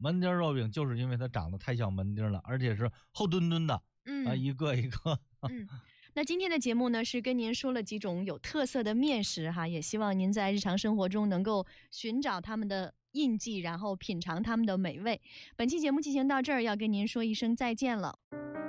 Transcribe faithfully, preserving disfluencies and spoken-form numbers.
门钉肉饼就是因为它长得太像门钉了，而且是厚墩墩的，嗯、啊，一个一个。 嗯，那今天的节目呢，是跟您说了几种有特色的面食哈，也希望您在日常生活中能够寻找他们的印记，然后品尝他们的美味。本期节目进行到这儿，要跟您说一声再见了。